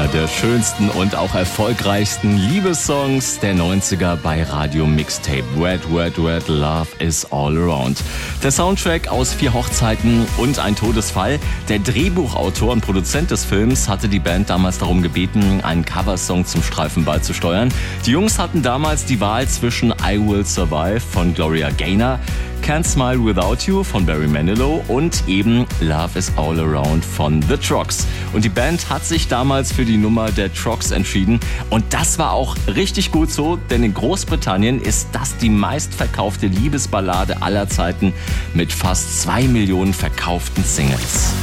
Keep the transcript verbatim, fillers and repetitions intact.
einer der schönsten und auch erfolgreichsten Liebessongs der neunziger bei Radio Mixtape. Wet, Wet, Wet, Love is all around. Der Soundtrack aus vier Hochzeiten und ein Todesfall. Der Drehbuchautor und Produzent des Films hatte die Band damals darum gebeten, einen Coversong zum Streifen beizusteuern. Die Jungs hatten damals die Wahl zwischen I Will Survive von Gloria Gaynor, Can't Smile Without You von Barry Manilow und eben Love is All Around von The Troggs. Und die Band hat sich damals für die Nummer der Troggs entschieden. Und das war auch richtig gut so, denn in Großbritannien ist das die meistverkaufte Liebesballade aller Zeiten mit fast zwei Millionen verkauften Singles.